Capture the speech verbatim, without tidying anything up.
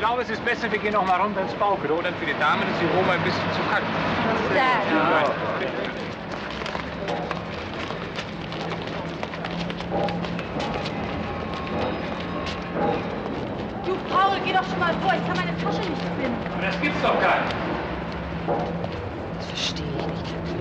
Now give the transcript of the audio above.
glaube, es ist besser, wir gehen noch mal runter ins Bauklo, dann für die Damen ist die Roma ein bisschen zu kalt. Ja. Ja. Du, Paul, geh doch schon mal vor. Ich kann meine Tasche nicht finden. Aber das gibt's doch gar nicht. Das verstehe ich nicht.